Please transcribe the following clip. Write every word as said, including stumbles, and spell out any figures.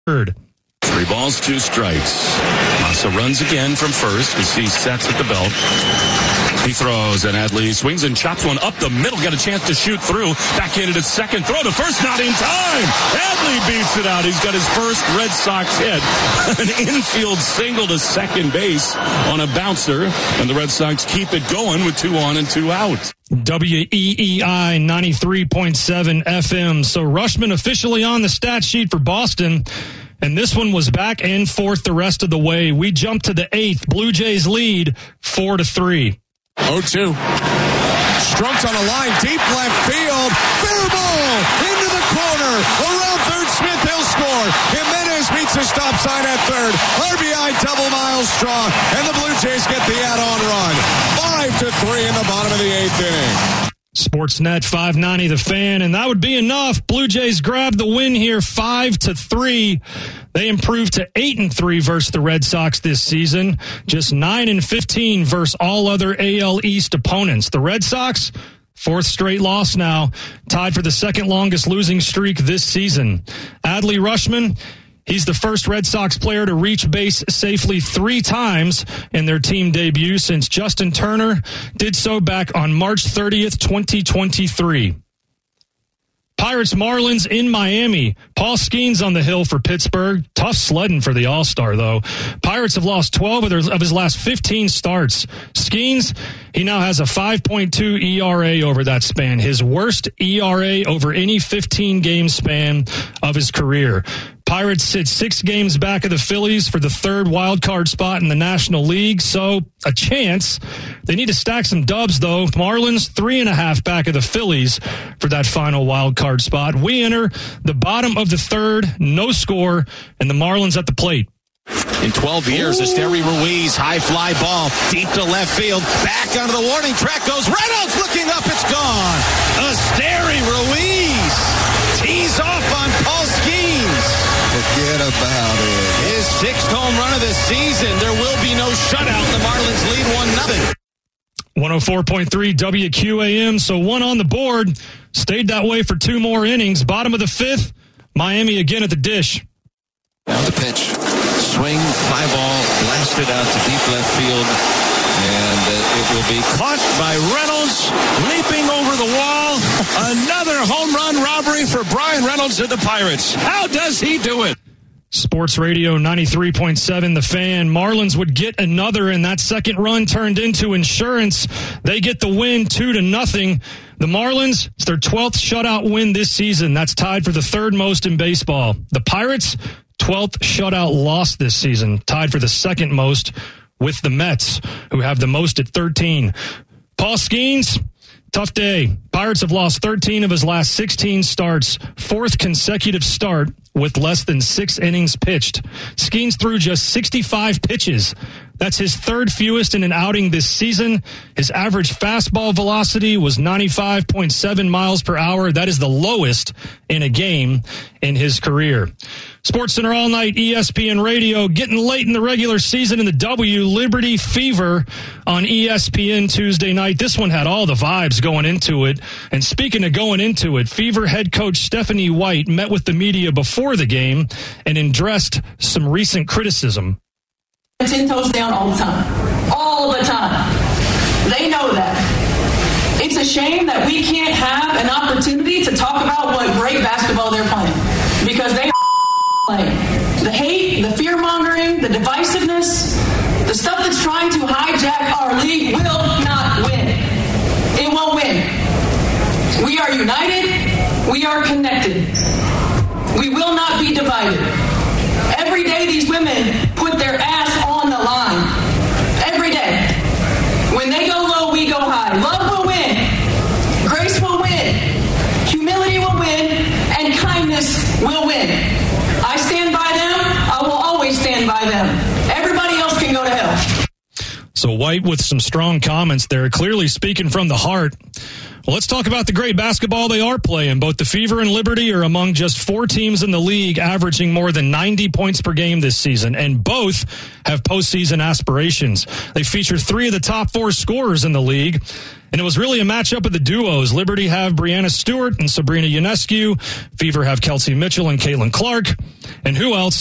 third. Three balls, two strikes. Massa runs again from first as he sets at the belt. He throws, and Adley swings and chops one up the middle. Got a chance to shoot through. Backhanded at second. Throw to first, not in time. Adley beats it out. He's got his first Red Sox hit. An infield single to second base on a bouncer. And the Red Sox keep it going with two on and two out. W E E I ninety-three point seven F M. So Rutschman officially on the stat sheet for Boston. And this one was back and forth the rest of the way. We jumped to the eighth. Blue Jays lead four to three. oh two. Strunked on a line, deep left field. Fair ball into the corner. Around third, Smith, he'll score. Jimenez meets a stop sign at third. R B I double Miles Straw. And the Blue Jays get the add-on run. Five to three in the bottom of the eighth inning. Sportsnet five ninety The Fan, and that would be enough. Blue Jays grab the win here, five to three. They improved to eight and three versus the Red Sox this season, just nine and fifteen versus all other A L East opponents. The Red Sox, fourth straight loss now, tied for the second longest losing streak this season. Adley Rutschman, he's the first Red Sox player to reach base safely three times in their team debut since Justin Turner did so back on March thirtieth, twenty twenty-three. Pirates Marlins in Miami. Paul Skeens on the hill for Pittsburgh. Tough sledding for the All-Star, though. Pirates have lost twelve of, their, of his last fifteen starts. Skeens, he now has a five point two E R A over that span, his worst E R A over any fifteen-game span of his career. Pirates sit six games back of the Phillies for the third wild card spot in the National League, so a chance. They need to stack some dubs, though. Marlins, three and a half back of the Phillies for that final wild card spot. We enter the bottom of the third, no score, and the Marlins at the plate. In twelve years, Esteury Ruiz, high fly ball, deep to left field, back onto the warning track goes Reynolds, looking up, it's gone. Esteury Ruiz tees off on Paul Skeens. Forget about it. His sixth home run of the season. There will be no shutout. The Marlins lead one nothing. one oh four point three W Q A M, so one on the board. Stayed that way for two more innings. Bottom of the fifth, Miami again at the dish. Now the pitch. Swing, fly ball, blasted out to deep left field. And uh, it will be Caught by Reynolds, leaping over the wall. Another home run robbery for Brian Reynolds and the Pirates. How does he do it? Sports Radio ninety-three point seven The Fan. Marlins would get another, and that second run turned into insurance. They get the win two to nothing. The Marlins, it's their twelfth shutout win this season. That's tied for the third most in baseball. The Pirates, twelfth shutout loss this season, tied for the second most with the Mets, who have the most at thirteen. Paul Skeens, tough day. Pirates have lost thirteen of his last sixteen starts, fourth consecutive start with less than six innings pitched. Skeens threw just sixty-five pitches. That's his third fewest in an outing this season. His average fastball velocity was ninety-five point seven miles per hour. That is the lowest in a game in his career. SportsCenter All Night, E S P N Radio, getting late in the regular season in the W. Liberty Fever on E S P N Tuesday night. This one had all the vibes going into it. And speaking of going into it, Fever head coach Stephanie White met with the media before the game and addressed some recent criticism. Ten toes down all the time. All the time. They know that. It's a shame that we can't have an opportunity to talk about what great basketball they're playing. Because they playing. The hate, the fear-mongering, the divisiveness, the stuff that's trying to hijack our league will not win. It won't win. We are united. We are connected. We will not be divided. Every day these women put their ass on the line. Every day. When they go low, we go high. Love will win. Grace will win. Humility will win. And kindness will win. I stand by them. I will always stand by them. Everybody else can go to hell. So White with some strong comments there, clearly speaking from the heart. Well, let's talk about the great basketball they are playing. Both the Fever and Liberty are among just four teams in the league averaging more than ninety points per game this season, and both have postseason aspirations. They feature three of the top four scorers in the league, and it was really a matchup of the duos. Liberty have Brianna Stewart and Sabrina Ionescu. Fever have Kelsey Mitchell and Caitlin Clark. And who else